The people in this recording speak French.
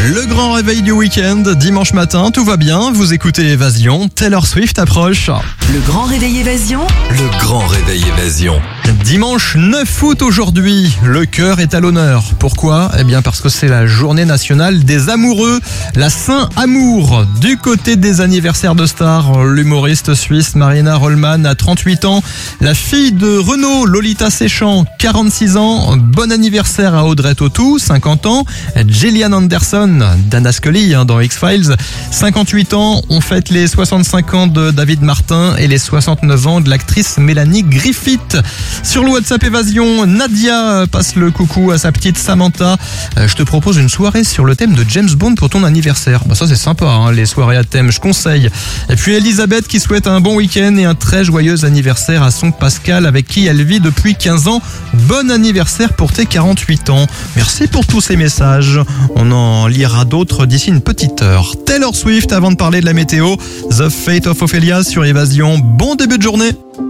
Le grand réveil du week-end, dimanche matin, tout va bien, vous écoutez Évasion, Taylor Swift approche. Le grand réveil Évasion. Le grand réveil Évasion. Dimanche 9 août aujourd'hui, le cœur est à l'honneur. Pourquoi ? Eh bien parce que c'est la journée nationale des amoureux, la Saint-Amour. Du côté des anniversaires de stars, l'humoriste suisse Marina Rollman a 38 ans, la fille de Renaud, Lolita Séchant, 46 ans, bon anniversaire à Audrey Tautou, 50 ans, Gillian Anderson, Dana Scully dans X-Files, 58 ans, on fête les 65 ans de David Martin et les 69 ans de l'actrice Mélanie Griffith. Sur le WhatsApp Évasion, Nadia passe le coucou à sa petite Samantha. Je te propose une soirée sur le thème de James Bond pour ton anniversaire. Ça c'est sympa, les soirées à thème, je conseille. Et puis Elisabeth qui souhaite un bon week-end et un très joyeux anniversaire à son Pascal avec qui elle vit depuis 15 ans. Bon anniversaire pour tes 48 ans. Merci pour tous ces messages. On en lira d'autres d'ici une petite heure. Taylor Swift avant de parler de la météo. The Fate of Ophelia sur Évasion. Bon début de journée.